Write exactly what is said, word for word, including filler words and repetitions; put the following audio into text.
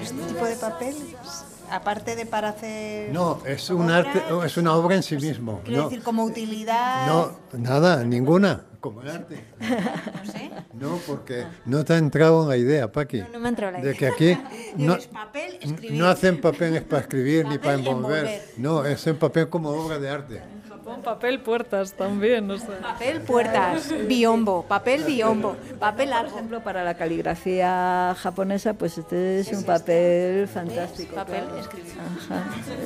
este tipo de papel, aparte de para hacer... No, es obra, un arte, es una obra en sí mismo. Quiero No, decir, como utilidad... no, nada, ninguna, como el arte. No sé. No, porque no te ha entrado la idea, Paqui. No, no me ha entrado la De idea. que aquí Digo, no, es papel, escribir. no hacen papeles para escribir ni para Papel envolver. envolver. No, es en papel como obra de arte. Japón, papel, puertas también, o sea. Papel, puertas, biombo, papel, biombo, papel Por algo. ejemplo, para la caligrafía japonesa, pues este es un papel fantástico. Papel, claro. escribir. Ajá.